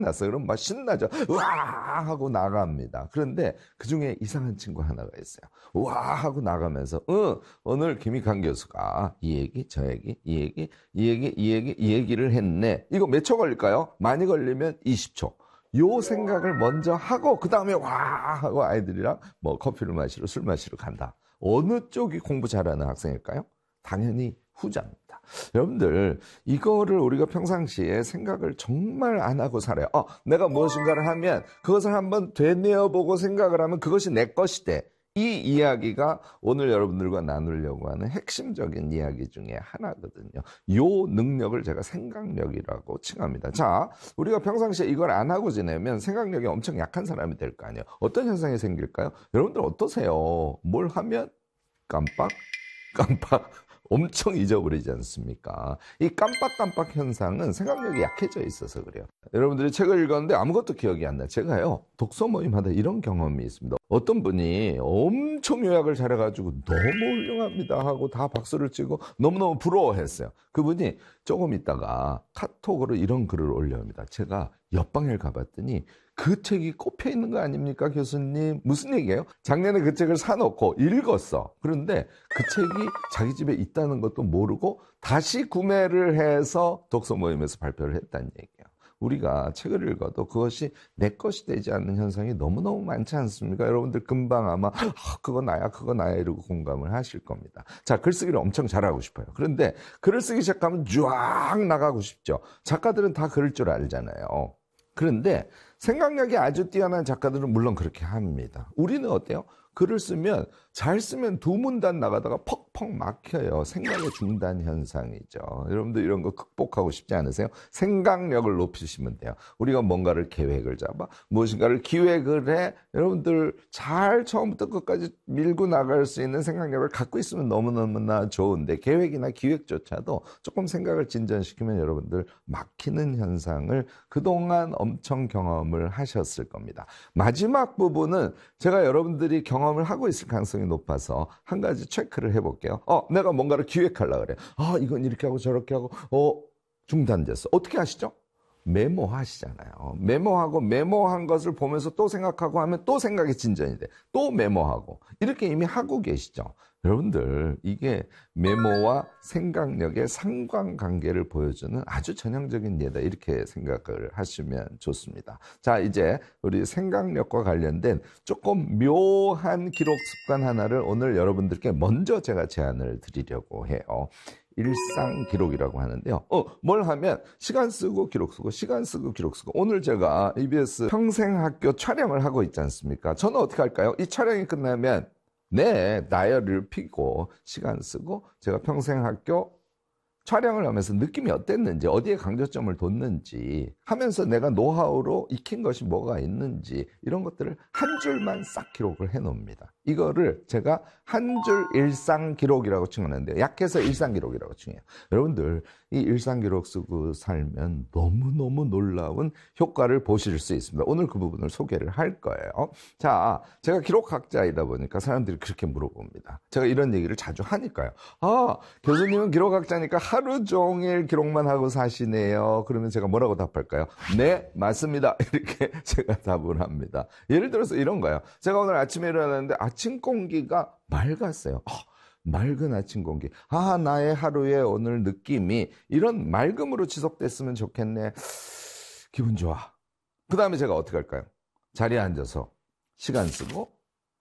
났어요. 그럼 막 신나죠. 와 하고 나갑니다. 그런데 그중에 이상한 친구 하나가 있어요. 와 하고 나가면서 오늘 김익환 교수가 이 얘기 저 얘기 이 얘기 이 얘기 이 얘기 이 얘기를 했네. 이거 몇 초 걸릴까요? 많이 걸리면 20초. 요 생각을 먼저 하고 그 다음에 와 하고 아이들이랑 뭐 커피를 마시러 술 마시러 간다. 어느 쪽이 공부 잘하는 학생일까요? 당연히 후자입니다. 여러분들 이거를 우리가 평상시에 생각을 정말 안 하고 살아요. 내가 무엇인가를 하면 그것을 한번 되뇌어보고 생각을 하면 그것이 내 것이 돼. 이 이야기가 오늘 여러분들과 나누려고 하는 핵심적인 이야기 중에 하나거든요. 요 능력을 제가 생각력이라고 칭합니다. 자, 우리가 평상시에 이걸 안 하고 지내면 생각력이 엄청 약한 사람이 될 거 아니에요. 어떤 현상이 생길까요? 여러분들 어떠세요? 뭘 하면 깜빡 엄청 잊어버리지 않습니까? 이 깜빡깜빡 현상은 생각력이 약해져 있어서 그래요. 여러분들이 책을 읽었는데 아무것도 기억이 안 나요. 제가요, 독서 모임하다 이런 경험이 있습니다. 어떤 분이 엄청 요약을 잘해가지고 너무 훌륭합니다 하고 다 박수를 치고 너무너무 부러워했어요. 그분이 조금 있다가 카톡으로 이런 글을 올려옵니다. 제가 옆방을 가봤더니 그 책이 꼽혀 있는 거 아닙니까, 교수님? 무슨 얘기예요? 작년에 그 책을 사놓고 읽었어. 그런데 그 책이 자기 집에 있다는 것도 모르고 다시 구매를 해서 독서 모임에서 발표를 했다는 얘기예요. 우리가 책을 읽어도 그것이 내 것이 되지 않는 현상이 너무너무 많지 않습니까? 여러분들 금방 아마 그거 나야 이러고 공감을 하실 겁니다. 자, 글쓰기를 엄청 잘하고 싶어요. 그런데 글을 쓰기 시작하면 쫙 나가고 싶죠. 작가들은 다 그럴 줄 알잖아요. 그런데 생각력이 아주 뛰어난 작가들은 물론 그렇게 합니다. 우리는 어때요? 글을 쓰면 잘 쓰면 두 문단 나가다가 퍽퍽 막혀요. 생각의 중단 현상이죠. 여러분들 이런 거 극복하고 싶지 않으세요? 생각력을 높이시면 돼요. 우리가 뭔가를 계획을 잡아 무엇인가를 기획을 해 여러분들 잘 처음부터 끝까지 밀고 나갈 수 있는 생각력을 갖고 있으면 너무너무나 좋은데 계획이나 기획조차도 조금 생각을 진전시키면 여러분들 막히는 현상을 그동안 엄청 경험을 하셨을 겁니다. 마지막 부분은 제가 여러분들이 경험을 하고 있을 가능성이 높아서 한 가지 체크를 해볼게요. 내가 뭔가를 기획하려고 그래. 이건 이렇게 하고 저렇게 하고 중단됐어. 어떻게 하시죠? 메모하시잖아요. 메모하고 메모한 것을 보면서 또 생각하고 하면 또 생각이 진전이 돼. 또 메모하고 이렇게 이미 하고 계시죠. 여러분들 이게 메모와 생각력의 상관관계를 보여주는 아주 전형적인 예다 이렇게 생각을 하시면 좋습니다. 자, 이제 우리 생각력과 관련된 조금 묘한 기록 습관 하나를 오늘 여러분들께 먼저 제가 제안을 드리려고 해요. 일상 기록이라고 하는데요. 뭘 하면 시간 쓰고 기록 쓰고 시간 쓰고 기록 쓰고 오늘 제가 EBS 평생학교 촬영을 하고 있지 않습니까? 저는 어떻게 할까요? 이 촬영이 끝나면 다이어리를 펴고 시간 쓰고 제가 평생학교 촬영을 하면서 느낌이 어땠는지 어디에 강조점을 뒀는지 하면서 내가 노하우로 익힌 것이 뭐가 있는지 이런 것들을 한 줄만 싹 기록을 해놓습니다. 이거를 제가 한 줄 일상 기록이라고 칭하는데요. 약해서 일상 기록이라고 칭해요. 여러분들 이 일상 기록 쓰고 살면 너무너무 놀라운 효과를 보실 수 있습니다. 오늘 그 부분을 소개를 할 거예요. 자, 제가 기록학자이다 보니까 사람들이 그렇게 물어봅니다. 제가 이런 얘기를 자주 하니까요. 교수님은 기록학자니까 하루 종일 기록만 하고 사시네요. 그러면 제가 뭐라고 답할까요? 네, 맞습니다. 이렇게 제가 답을 합니다. 예를 들어서 이런 거예요. 제가 오늘 아침에 일어났는데 아침 공기가 맑았어요. 맑은 아침 공기. 나의 하루의 오늘 느낌이 이런 맑음으로 지속됐으면 좋겠네. 기분 좋아. 그 다음에 제가 어떻게 할까요? 자리에 앉아서 시간 쓰고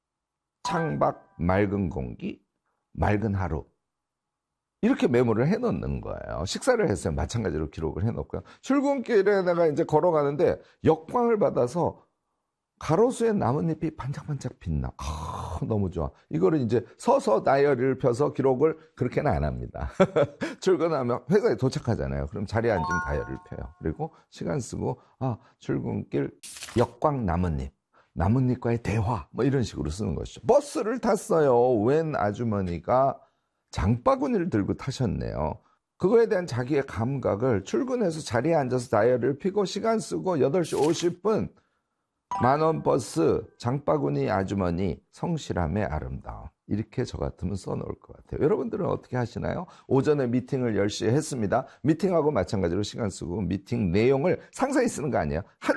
창밖 맑은 공기, 맑은 하루. 이렇게 메모를 해놓는 거예요. 식사를 했어요. 마찬가지로 기록을 해놓고요. 출근길에 내가 이제 걸어가는데 역광을 받아서 가로수에 나뭇잎이 반짝반짝 빛나. 너무 좋아. 이거를 이제 서서 다이어리를 펴서 기록을 그렇게는 안 합니다. 출근하면 회사에 도착하잖아요. 그럼 자리에 앉으면 다이어리를 펴요. 그리고 시간 쓰고 출근길 역광 나뭇잎. 나뭇잎과의 대화 뭐 이런 식으로 쓰는 것이죠. 버스를 탔어요. 웬 아주머니가 장바구니를 들고 타셨네요. 그거에 대한 자기의 감각을 출근해서 자리에 앉아서 다이어리를 펴고 시간 쓰고 8시 50분 만원 버스 장바구니 아주머니 성실함의 아름다움 이렇게 저 같으면 써놓을 것 같아요. 여러분들은 어떻게 하시나요? 오전에 미팅을 10시에 했습니다. 미팅하고 마찬가지로 시간 쓰고 미팅 내용을 상세히 쓰는 거 아니에요? 한